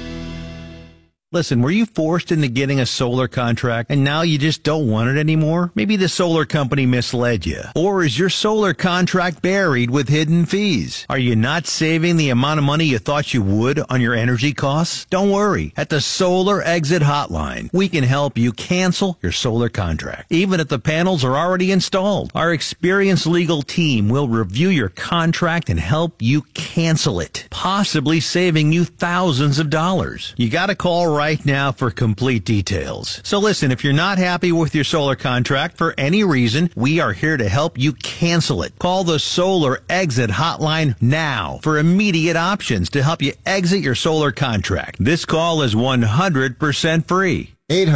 Speaker 4: Listen, were you forced into getting a solar contract and now you just don't want it anymore? Maybe the solar company misled you. Or is your solar contract buried with hidden fees? Are you not saving the amount of money you thought you would on your energy costs? Don't worry. At the Solar Exit Hotline, we can help you cancel your solar contract, even if the panels are already installed. Our experienced legal team will review your contract and help you cancel it, possibly saving you thousands of dollars. You got to call right now for complete details. So listen, if you're not happy with your solar contract for any reason, we are here to help you cancel it. Call the Solar Exit Hotline now for immediate options to help you exit your solar contract. This call is 100% free.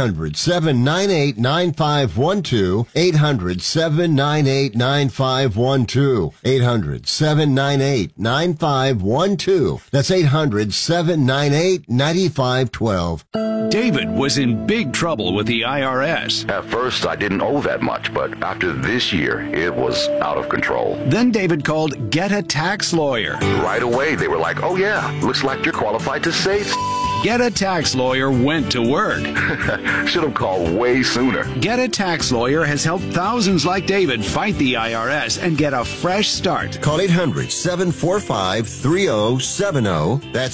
Speaker 5: 800-798-9512. 800-798-9512. 800-798-9512. That's 800-798-9512.
Speaker 3: David was in big trouble with the IRS.
Speaker 16: At first, I didn't owe that much, but after this year, it was out of control.
Speaker 3: Then David called Get a Tax Lawyer.
Speaker 16: Right away, they were like, oh yeah, looks like you're qualified to save.
Speaker 3: Get a Tax Lawyer went to work.
Speaker 16: Should have called way sooner.
Speaker 3: Get a Tax Lawyer has helped thousands like David fight the IRS and get a fresh start.
Speaker 5: Call 800-745-3070. That's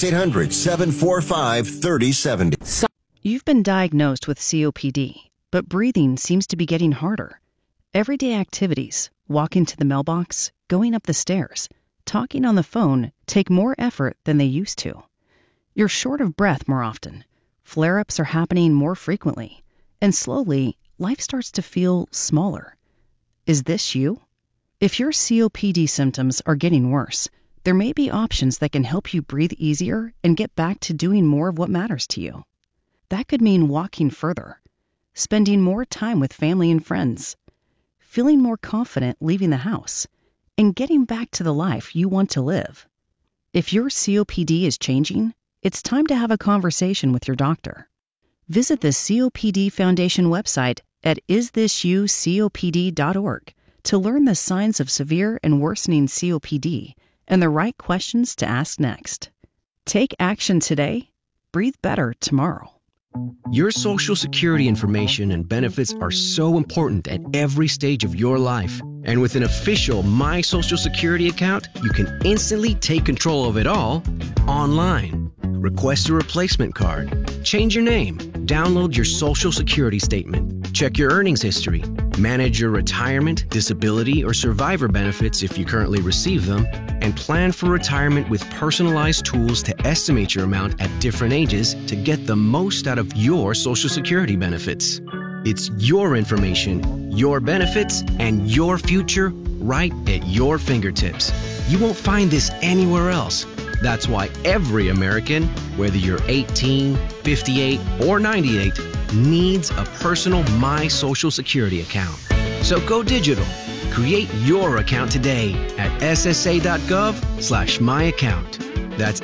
Speaker 5: 800-745-3070.
Speaker 26: You've been diagnosed with COPD, but breathing seems to be getting harder. Everyday activities, walking to the mailbox, going up the stairs, talking on the phone take more effort than they used to. You're short of breath more often. Flare-ups are happening more frequently. And slowly, life starts to feel smaller. Is this you? If your COPD symptoms are getting worse, there may be options that can help you breathe easier and get back to doing more of what matters to you. That could mean walking further, spending more time with family and friends, feeling more confident leaving the house, and getting back to the life you want to live. If your COPD is changing, it's time to have a conversation with your doctor. Visit the COPD Foundation website at isthisyoucopd.org to learn the signs of severe and worsening COPD and the right questions to ask next. Take action today. Breathe better tomorrow.
Speaker 11: Your Social Security information and benefits are so important at every stage of your life. And with an official My Social Security account, you can instantly take control of it all online. Request a replacement card, change your name, download your Social Security statement, check your earnings history, manage your retirement, disability, or survivor benefits if you currently receive them, and plan for retirement with personalized tools to estimate your amount at different ages to get the most out of your Social Security benefits. It's your information, your benefits, and your future right at your fingertips. You won't find this anywhere else. That's why every American, whether you're 18, 58, or 98, needs a personal My Social Security account. So go digital. Create your account today at ssa.gov/myaccount. That's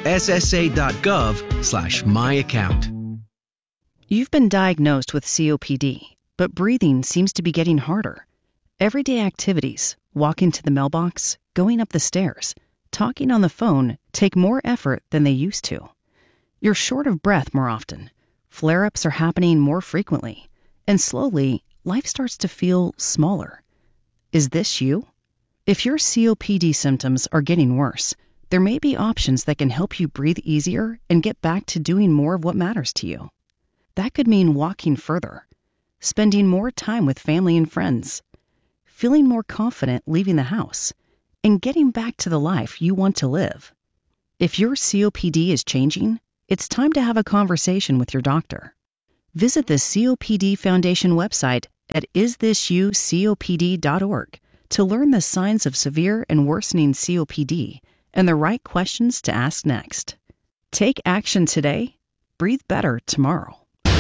Speaker 11: ssa.gov/myaccount.
Speaker 26: You've been diagnosed with COPD, but breathing seems to be getting harder. Everyday activities, walking to the mailbox, going up the stairs, talking on the phone take more effort than they used to. You're short of breath more often. Flare-ups are happening more frequently. And slowly, life starts to feel smaller. Is this you? If your COPD symptoms are getting worse, there may be options that can help you breathe easier and get back to doing more of what matters to you. That could mean walking further, spending more time with family and friends, feeling more confident leaving the house, and getting back to the life you want to live. If your COPD is changing, it's time to have a conversation with your doctor. Visit the COPD Foundation website at isthisyoucopd.org to learn the signs of severe and worsening COPD and the right questions to ask next. Take action today. Breathe better tomorrow.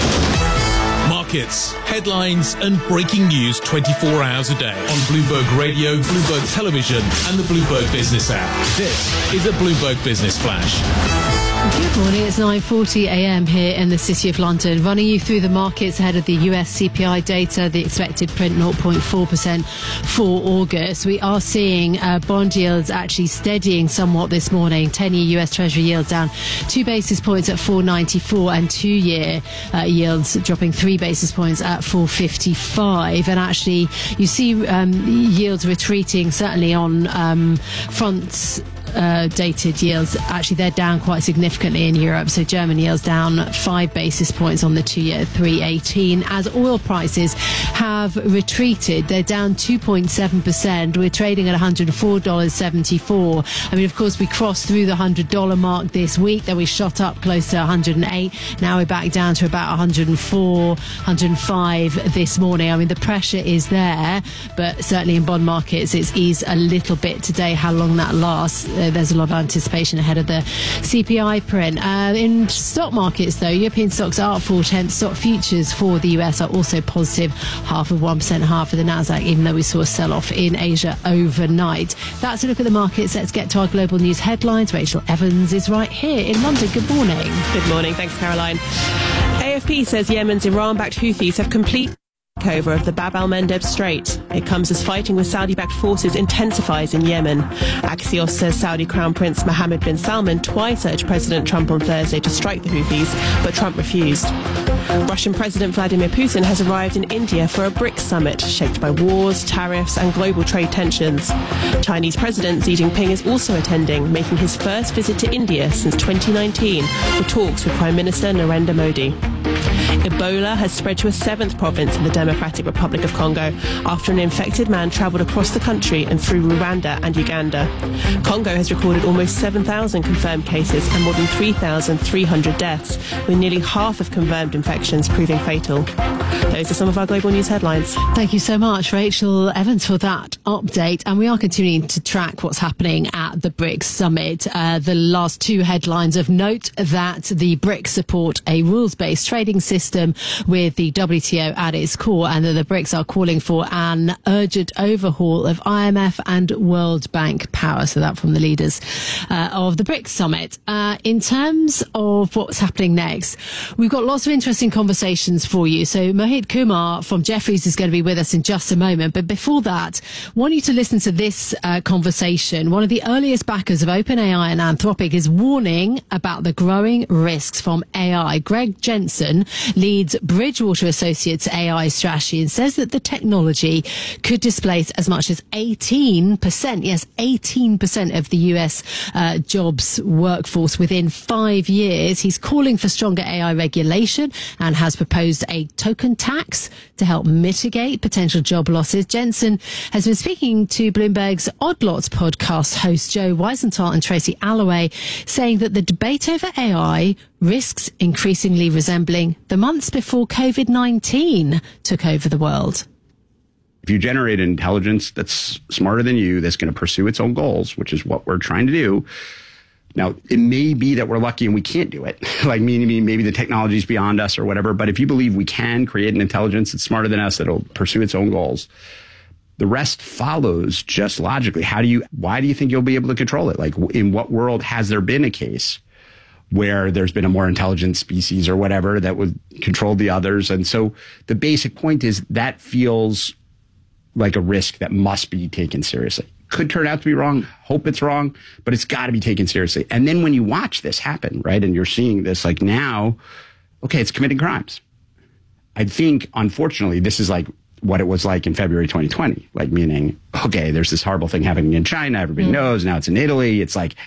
Speaker 14: Markets, headlines, and breaking news 24 hours a day on Bloomberg Radio, Bloomberg Television, and the Bloomberg Business app. This is a Bloomberg Business Flash.
Speaker 12: Good morning, it's 9:40 a.m. here in the City of London. Running you through the markets ahead of the US CPI data, the expected print 0.4% for August. We are seeing bond yields actually steadying somewhat this morning. 10-year US Treasury yields down 2 basis points at 4.94 and 2-year yields dropping 3 basis points at 4.55. And actually, you see yields retreating, certainly on fronts. Dated yields, actually they're down quite significantly in Europe. So German yields down 5 basis points on the 2-year at 3.18. As oil prices have retreated, they're down 2.7%. We're trading at $104.74. I mean, of course, we crossed through the $100 mark this week. Then we shot up close to 108. Now we're back down to about 104, 105 this morning. I mean, the pressure is there, but certainly in bond markets, it's eased a little bit today. How long that lasts, there's a lot of anticipation ahead of the CPI print. In stock markets, though, European stocks are up 0.4. Stock futures for the US are also positive, 0.5% higher for the Nasdaq, even though we saw a sell-off in Asia overnight. That's a look at the markets. Let's get to our global news headlines. Rachel Evans is right here in London. Good morning.
Speaker 18: Good morning. Thanks, Caroline. AFP says Yemen's Iran-backed Houthis have complete over of the Bab al-Mandeb Strait. It comes as fighting with Saudi-backed forces intensifies in Yemen. Axios says Saudi Crown Prince Mohammed bin Salman twice urged President Trump on Thursday to strike the Houthis, but Trump refused. Russian President Vladimir Putin has arrived in India for a BRICS summit shaped by wars, tariffs and global trade tensions. Chinese President Xi Jinping is also attending, making his first visit to India since 2019 for talks with Prime Minister Narendra Modi. Ebola has spread to a 7th province in the Democratic Republic of Congo after an infected man travelled across the country and through Rwanda and Uganda. Congo has recorded almost 7,000 confirmed cases and more than 3,300 deaths, with nearly half of confirmed infections proving fatal. Those are some of our global news headlines.
Speaker 12: Thank you so much, Rachel Evans, for that update. And we are continuing to track what's happening at the BRICS summit. The last two headlines of note that the BRICS support a rules-based trading system system with the WTO at its core, and that the BRICS are calling for an urgent overhaul of IMF and World Bank power. So that from the leaders of the BRICS summit. In terms of what's happening next, we've got lots of interesting conversations for you. So Mohit Kumar from Jefferies is going to be with us in just a moment. But before that, I want you to listen to this conversation. One of the earliest backers of OpenAI and Anthropic is warning about the growing risks from AI. Greg Jensen leads Bridgewater Associates AI strategy and says that the technology could displace as much as 18%, yes, 18% of the US jobs workforce within 5 years. He's calling for stronger AI regulation and has proposed a token tax to help mitigate potential job losses. Jensen has been speaking to Bloomberg's Odd Lots podcast hosts Joe Weisenthal and Tracy Alloway, saying that the debate over AI risks increasingly resembling the months before COVID-19 took over the world.
Speaker 1: If you generate intelligence that's smarter than you, that's going to pursue its own goals, which is what we're trying to do. Now, it may be that we're lucky and we can't do it, like maybe the technology's beyond us or whatever. But if you believe we can create an intelligence that's smarter than us, that'll pursue its own goals, the rest follows just logically. Why do you think you'll be able to control it? Like, in what world has there been a case where there's been a more intelligent species or whatever that would control the others? And so the basic point is that feels like a risk that must be taken seriously. Could turn out to be wrong. Hope it's wrong, but it's got to be taken seriously. And then when you watch this happen, right, and you're seeing this, like now, okay, it's committing crimes. I think, unfortunately, this is like what it was like in February 2020, like meaning, okay, there's this horrible thing happening in China. Everybody knows. Now it's in Italy. It's like,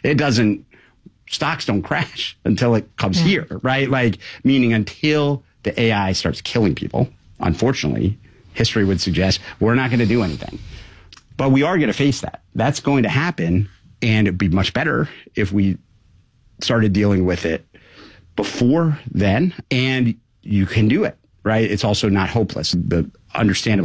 Speaker 1: stocks don't crash until it comes here, right? Like, meaning until the AI starts killing people, unfortunately, history would suggest we're not going to do anything. But we are going to face that. That's going to happen, and it'd be much better if we started dealing with it before then, and you can do it, right? It's also not hopeless. The understandable